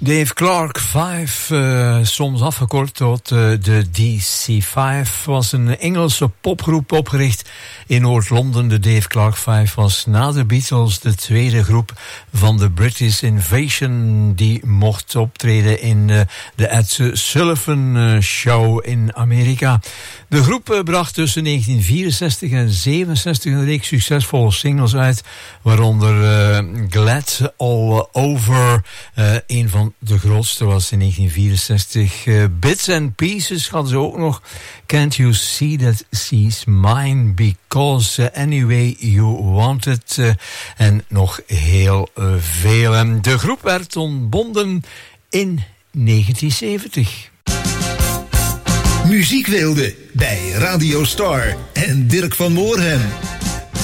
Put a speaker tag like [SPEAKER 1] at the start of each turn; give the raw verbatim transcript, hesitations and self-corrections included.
[SPEAKER 1] Dave Clark vijf, uh, soms afgekort tot uh, de D C vijf, was een Engelse popgroep opgericht in Noord-Londen. De Dave Clark vijf was na de Beatles de tweede groep van de British Invasion die mocht optreden in uh, de Ed Sullivan uh, Show in Amerika. De groep uh, bracht tussen negentien vierenzestig en zevenenzestig een reeks succesvolle singles uit, waaronder uh, Glad All Over, uh, een van de grootste was in negentien vierenzestig. Uh, Bits and Pieces hadden ze ook nog. Can't You See That She's Mine Because uh, Anyway You Want It. Uh, en nog heel uh, veel. De groep werd ontbonden in negentien zeventig.
[SPEAKER 2] Muziekweelde bij Radio Star en Dirk van Moorhem.